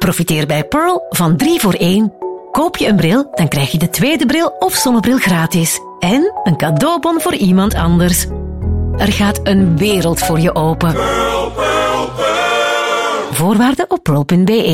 Profiteer bij Pearl van 3 voor 1. Koop je een bril, dan krijg je de tweede bril of zonnebril gratis. En een cadeaubon voor iemand anders. Er gaat een wereld voor je open. Voorwaarden op pearl.be.